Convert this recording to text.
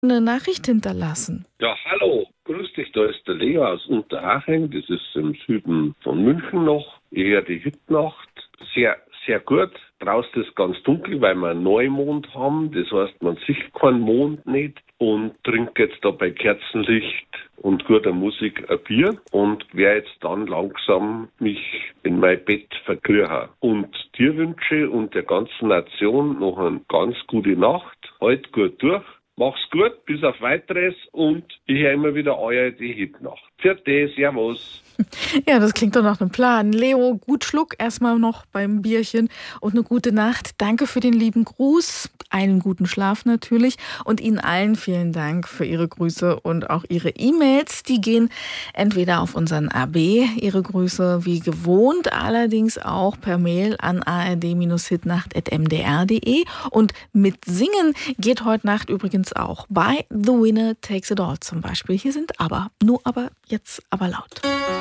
eine Nachricht hinterlassen. Ja, hallo, grüß dich, da ist der Leo aus Unterhaching, das ist im Süden von München noch. Ich höre die Hitnacht, sehr, sehr gut. Draußen ist ganz dunkel, weil wir einen Neumond haben, das heißt, man sieht keinen Mond nicht und trinkt jetzt da bei Kerzenlicht und guter Musik ein Bier und werde jetzt dann langsam mich in mein Bett verkriechen. Und dir wünsche und der ganzen Nation noch eine ganz gute Nacht. Halt gut durch. Mach's gut, bis auf Weiteres und ich höre immer wieder eure Hitnacht. Vierte, servus. Ja, das klingt doch nach einem Plan. Leo, gut Schluck erstmal noch beim Bierchen und eine gute Nacht. Danke für den lieben Gruß, einen guten Schlaf natürlich und Ihnen allen vielen Dank für Ihre Grüße und auch Ihre E-Mails. Die gehen entweder auf unseren AB, Ihre Grüße wie gewohnt, allerdings auch per Mail an ard-hitnacht@mdr.de und mit Singen geht heute Nacht übrigens auch bei The Winner Takes It All zum Beispiel. Hier sind aber, nur aber, jetzt aber laut.